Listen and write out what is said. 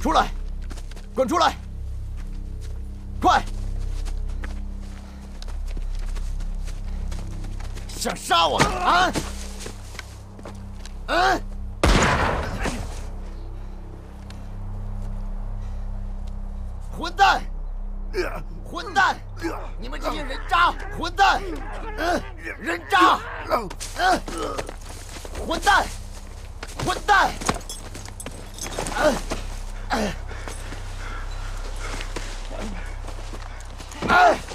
出来，滚出来！快！想杀我啊？嗯？混蛋！混蛋！你们这些人渣！混蛋！人渣！混蛋！混蛋！哎！